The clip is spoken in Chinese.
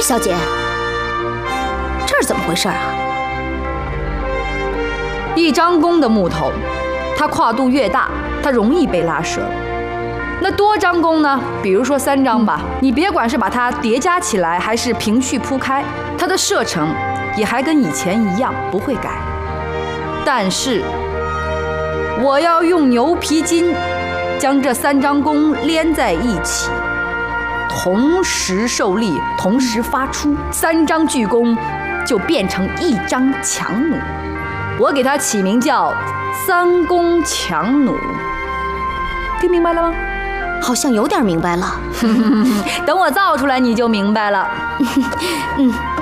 小姐，这是怎么回事啊？ 一张弓的木头，它跨度越大，它容易被拉折。那多张弓呢？比如说3张吧，你别管是把它叠加起来，还是平序铺开，它的射程也还跟以前一样，不会改。但是我要用牛皮筋将这3张弓连在一起，同时受力，同时发出，3张巨弓就变成1张强弩。我给它起名叫3弓强弩，听明白了吗？ 好像有点明白了。 等我造出来你就明白了。